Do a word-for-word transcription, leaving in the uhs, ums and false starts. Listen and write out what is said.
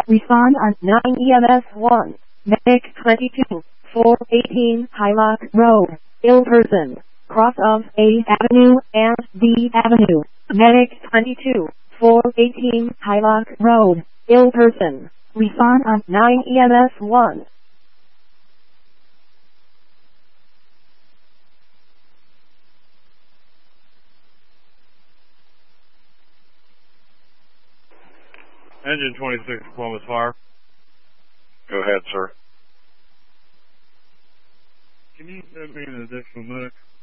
Respond on nine E M S one. Medic twenty-two, four eighteen Hylock Road, ill person, cross of A Avenue and B Avenue. Medic twenty-two, four eighteen Hylock Road, ill person. Respond on nine E M S one. Engine twenty-six, Columbus Fire. Go ahead, sir. Can you send me an additional medic?